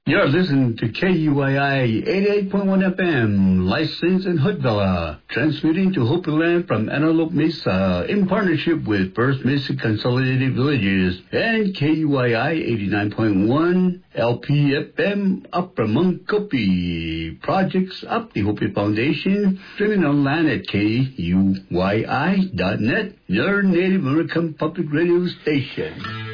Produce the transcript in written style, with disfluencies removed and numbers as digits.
You're listening to KUII 88.1 FM, licensed in Hoodvilla, transmitting to Hopi Land from Antelope Mesa in partnership with First Mesa Consolidated Villages and KUII 89.1 LPFM Upper Munkopi. Projects up the Hopi Foundation, streaming online at KUII.net, your Native American public radio station.